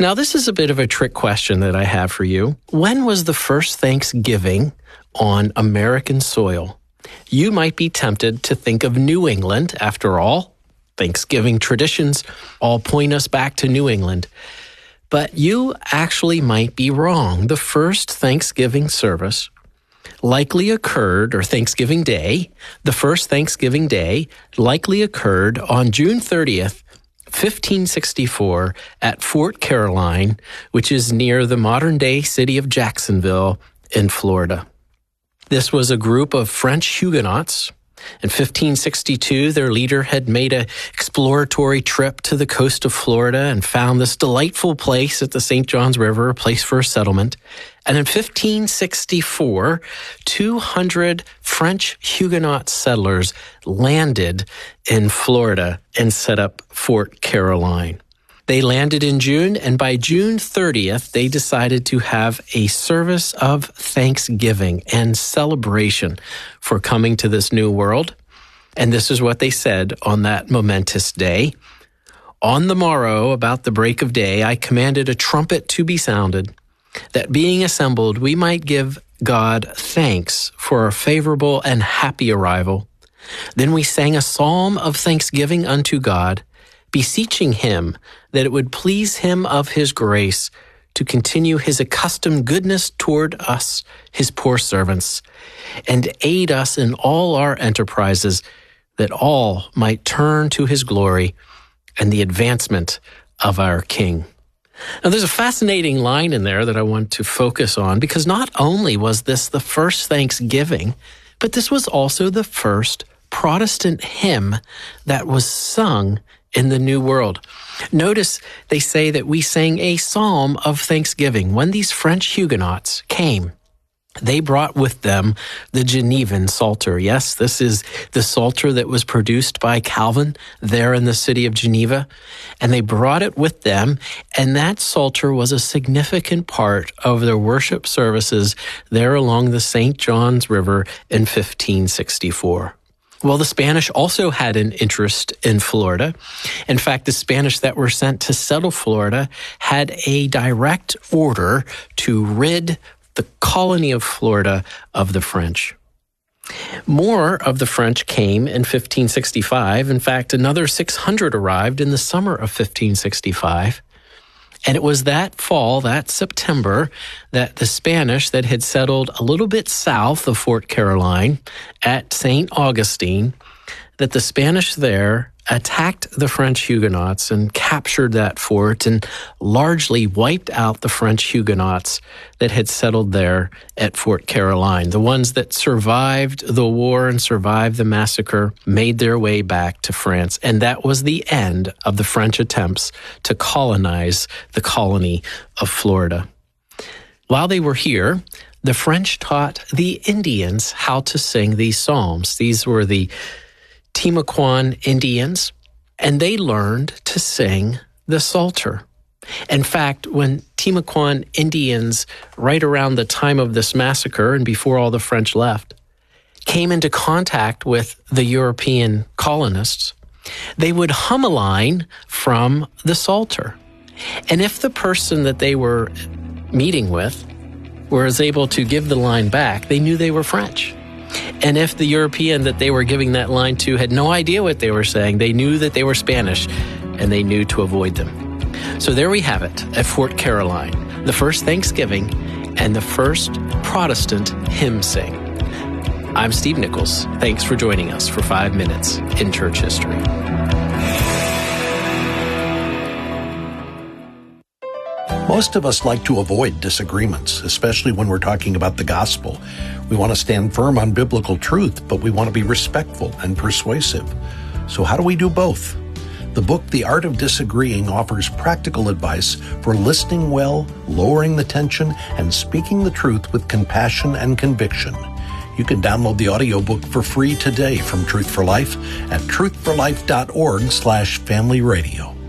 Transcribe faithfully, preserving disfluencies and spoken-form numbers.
Now, this is a bit of a trick question that I have for you. When was the first Thanksgiving on American soil? You might be tempted to think of New England. After all, Thanksgiving traditions all point us back to New England. But you actually might be wrong. The first Thanksgiving service likely occurred, or Thanksgiving Day, the first Thanksgiving Day likely occurred on June thirtieth, fifteen sixty-four at Fort Caroline, which is near the modern-day city of Jacksonville in Florida. This was a group of French Huguenots. In fifteen sixty-two, their leader had made an exploratory trip to the coast of Florida and found this delightful place at the Saint Johns River, a place for a settlement. And in fifteen sixty-four, two hundred French Huguenot settlers landed in Florida and set up Fort Caroline. They landed in June, and by June thirtieth, they decided to have a service of thanksgiving and celebration for coming to this new world. And this is what they said on that momentous day. On the morrow, about the break of day, I commanded a trumpet to be sounded, that being assembled, we might give God thanks for a favorable and happy arrival. Then we sang a psalm of thanksgiving unto God, beseeching him that it would please him of his grace to continue his accustomed goodness toward us, his poor servants, and aid us in all our enterprises, that all might turn to his glory and the advancement of our King. Now, there's a fascinating line in there that I want to focus on, because not only was this the first Thanksgiving, but this was also the first Protestant hymn that was sung in the New World. Notice they say that we sang a psalm of thanksgiving. When these French Huguenots came, they brought with them the Genevan Psalter. Yes, this is the Psalter that was produced by Calvin there in the city of Geneva. And they brought it with them, and that Psalter was a significant part of their worship services there along the Saint Johns River in fifteen sixty-four. Well, the Spanish also had an interest in Florida. In fact, the Spanish that were sent to settle Florida had a direct order to rid the colony of Florida of the French. More of the French came in fifteen sixty-five. In fact, another six hundred arrived in the summer of fifteen sixty-five. And it was that fall, that September, that the Spanish that had settled a little bit south of Fort Caroline at Saint Augustine, that the Spanish there attacked the French Huguenots and captured that fort and largely wiped out the French Huguenots that had settled there at Fort Caroline. The ones that survived the war and survived the massacre made their way back to France, and that was the end of the French attempts to colonize the colony of Florida. While they were here, the French taught the Indians how to sing these psalms. These were the Timucuan Indians, and they learned to sing the Psalter. In fact, when Timucuan Indians, right around the time of this massacre and before all the French left, came into contact with the European colonists, they would hum a line from the Psalter. And if the person that they were meeting with was able to give the line back, they knew they were French. And if the European that they were giving that line to had no idea what they were saying, they knew that they were Spanish, and they knew to avoid them. So there we have it at Fort Caroline, the first Thanksgiving and the first Protestant hymn sing. I'm Steve Nichols. Thanks for joining us for five minutes in church history. Most of us like to avoid disagreements, especially when we're talking about the gospel. We want to stand firm on biblical truth, but we want to be respectful and persuasive. So how do we do both? The book, The Art of Disagreeing, offers practical advice for listening well, lowering the tension, and speaking the truth with compassion and conviction. You can download the audiobook for free today from Truth for Life at truth for life dot org slash family radio.